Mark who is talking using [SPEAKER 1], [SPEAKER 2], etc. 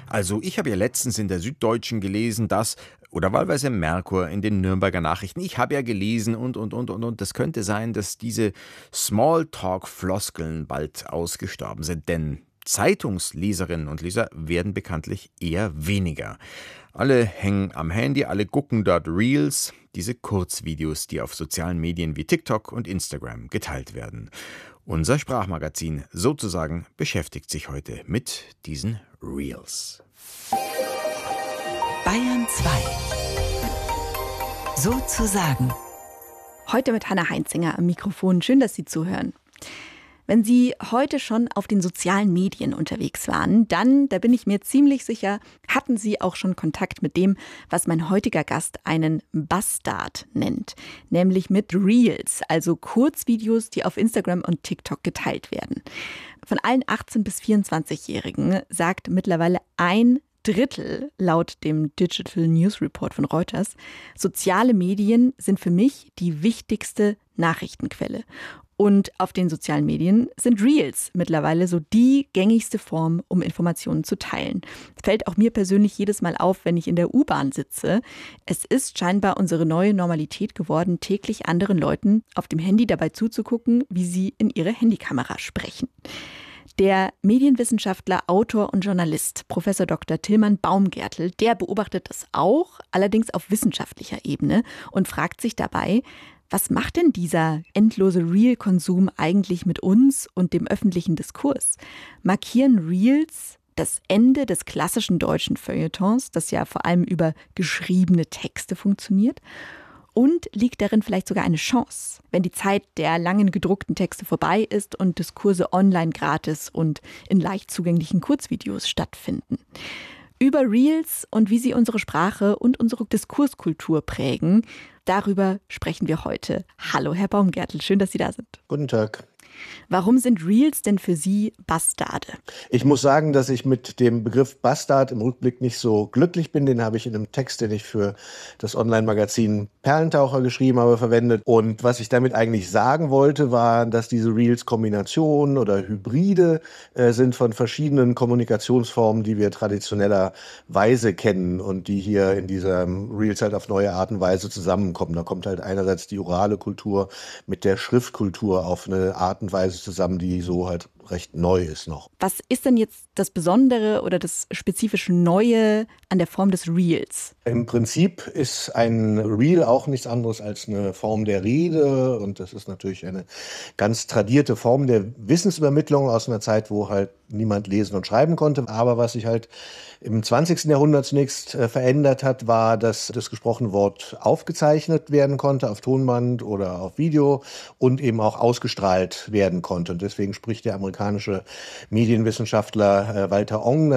[SPEAKER 1] Also ich habe ja letztens in der Süddeutschen gelesen, dass, oder wahlweise im Merkur, in den Nürnberger Nachrichten, ich habe ja gelesen und. Das könnte sein, dass diese Smalltalk-Floskeln bald ausgestorben sind, denn Zeitungsleserinnen und Leser werden bekanntlich eher weniger. Alle hängen am Handy, alle gucken dort Reels, diese Kurzvideos, die auf sozialen Medien wie TikTok und Instagram geteilt werden. Unser Sprachmagazin sozusagen beschäftigt sich heute mit diesen Reels.
[SPEAKER 2] Bayern 2. Sozusagen.
[SPEAKER 3] Heute mit Hannah Heinzinger am Mikrofon. Schön, dass Sie zuhören. Wenn Sie heute schon auf den sozialen Medien unterwegs waren, dann, da bin ich mir ziemlich sicher, hatten Sie auch schon Kontakt mit dem, was mein heutiger Gast einen Bastard nennt. Nämlich mit Reels, also Kurzvideos, die auf Instagram und TikTok geteilt werden. Von allen 18- bis 24-Jährigen sagt mittlerweile 1/3 laut dem Digital News Report von Reuters, soziale Medien sind für mich die wichtigste Nachrichtenquelle. Und auf den sozialen Medien sind Reels mittlerweile so die gängigste Form, um Informationen zu teilen. Fällt auch mir persönlich jedes Mal auf, wenn ich in der U-Bahn sitze. Es ist scheinbar unsere neue Normalität geworden, täglich anderen Leuten auf dem Handy dabei zuzugucken, wie sie in ihre Handykamera sprechen. Der Medienwissenschaftler, Autor und Journalist Prof. Dr. Tilman Baumgärtel, der beobachtet das auch, allerdings auf wissenschaftlicher Ebene und fragt sich dabei, was macht denn dieser endlose Reel-Konsum eigentlich mit uns und dem öffentlichen Diskurs? Markieren Reels das Ende des klassischen deutschen Feuilletons, das ja vor allem über geschriebene Texte funktioniert? Und liegt darin vielleicht sogar eine Chance, wenn die Zeit der langen gedruckten Texte vorbei ist und Diskurse online gratis und in leicht zugänglichen Kurzvideos stattfinden? Über Reels und wie sie unsere Sprache und unsere Diskurskultur prägen, darüber sprechen wir heute. Hallo, Herr Baumgärtel, schön, dass Sie da sind.
[SPEAKER 4] Guten Tag.
[SPEAKER 3] Warum sind Reels denn für Sie Bastarde?
[SPEAKER 4] Ich muss sagen, dass ich mit dem Begriff Bastard im Rückblick nicht so glücklich bin. Den habe ich in einem Text, den ich für das Online-Magazin Perlentaucher geschrieben habe, verwendet. Und was ich damit eigentlich sagen wollte, war, dass diese Reels Kombinationen oder Hybride sind von verschiedenen Kommunikationsformen, die wir traditionellerweise kennen und die hier in dieser Reels halt auf neue Art und Weise zusammenkommen. Da kommt halt einerseits die orale Kultur mit der Schriftkultur auf eine Art und Weise zusammen, die so halt recht neu ist noch.
[SPEAKER 3] Was ist denn jetzt das Besondere oder das spezifisch Neue an der Form des Reels?
[SPEAKER 4] Im Prinzip ist ein Reel auch nichts anderes als eine Form der Rede und das ist natürlich eine ganz tradierte Form der Wissensübermittlung aus einer Zeit, wo halt niemand lesen und schreiben konnte. Aber was sich halt im 20. Jahrhundert zunächst verändert hat, war, dass das gesprochene Wort aufgezeichnet werden konnte auf Tonband oder auf Video und eben auch ausgestrahlt werden konnte. Und deswegen spricht der amerikanische Medienwissenschaftler Walter Ong